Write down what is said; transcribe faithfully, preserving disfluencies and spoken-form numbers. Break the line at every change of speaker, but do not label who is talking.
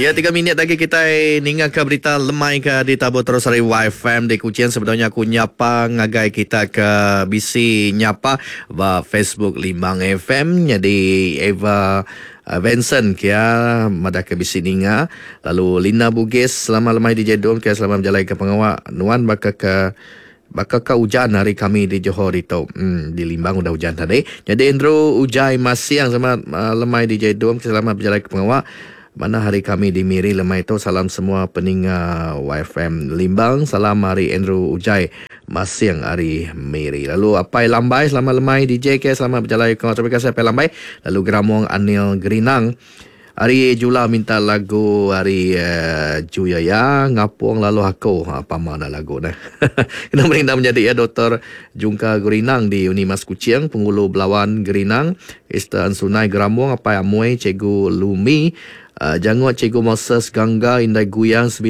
Ya, tiga minit lagi kita ningat ke berita lemai ke di Tabur Terus dari Y F M di Kuching. Sebenarnya aku nyapa ngagai kita ke B C nyapa và Facebook Limbang F M. Jadi Eva uh, Vincent kia mada ke B C Ninga. Lalu Lina Bugis selama lemai di Jedom kia selama berjalan ke pengawak Nuan baka ke Bakal ke hujan hari kami di Johor itu. Hmm, di Limbang udah hujan tadi. Jadi Andrew Ujai masih yang sama uh, lemai di Jedom selamat berjalan ke pengawak. Mana hari kami di Miri lemai itu. Salam semua peninga Y F M Limbang. Salam hari Andrew Ujai masih yang hari Miri. Lalu Apai Lambai selama lemai D J ke selamat berjalan ke pengawak. Terima kasih Apai Lambai. Lalu Gramong Anil Gerinang. Hari Jula minta lagu hari uh, Juyaya Ngapung lalu aku apa mana lagu dah. Kena merindah menjadi ya Doktor Jungka Gerinang di Unimas Kuching, Penghulu Belawan Gerinang, Istan Sunai Gramong, apa Amoy, Cikgu Lumi, uh, Jangot Cikgu Moses Gangga, Indai Guyang